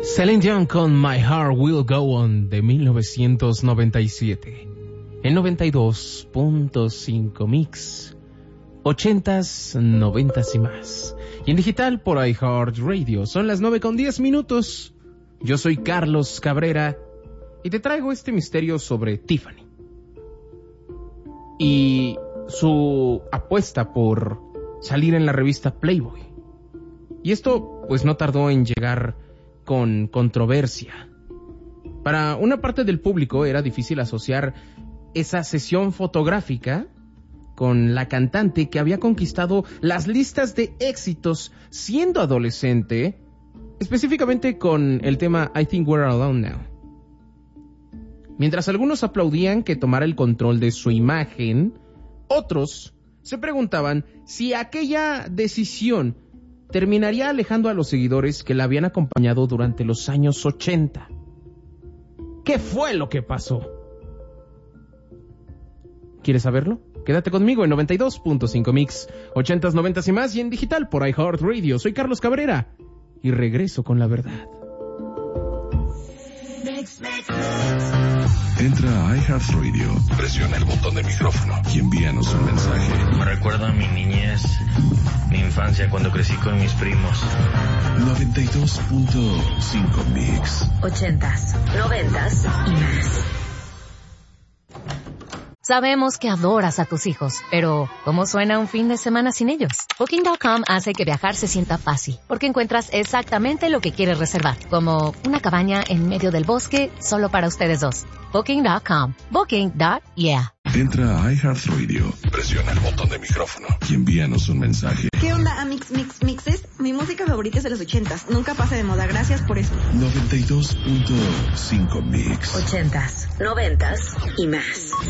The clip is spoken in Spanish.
Celine Dion con My Heart Will Go On de 1997. En 92.5 Mix. 80s, 90s y más. Y en digital por iHeartRadio. Son las 9:10. Yo soy Carlos Cabrera y te traigo este misterio sobre Tiffany y su apuesta por salir en la revista Playboy. Y esto pues no tardó en llegar con controversia. Para una parte del público era difícil asociar esa sesión fotográfica con la cantante que había conquistado las listas de éxitos siendo adolescente, específicamente con el tema I Think We're Alone Now. Mientras algunos aplaudían que tomara el control de su imagen, otros se preguntaban si aquella decisión terminaría alejando a los seguidores que la habían acompañado durante los años 80. ¿Qué fue lo que pasó? ¿Quieres saberlo? Quédate conmigo en 92.5 Mix, 80s, 90s y más, y en digital por iHeartRadio. Soy Carlos Cabrera y regreso con la verdad. Entra a iHeartRadio, presiona el botón de micrófono y envíanos un mensaje. Me recuerda a mi niñez, mi infancia cuando crecí con mis primos. 92.5 Mix. 80s, 90s y más. Sabemos que adoras a tus hijos, pero ¿cómo suena un fin de semana sin ellos? Booking.com hace que viajar se sienta fácil, porque encuentras exactamente lo que quieres reservar, como una cabaña en medio del bosque solo para ustedes dos. Booking.com. Booking.yeah. Entra a iHeartRadio, presiona el botón de micrófono y envíanos un mensaje. ¿Qué onda, Mixes? Mi música favorita es de los 80s. Nunca pasa de moda. Gracias por eso. 92.5 Mix. 80s, 90s y más.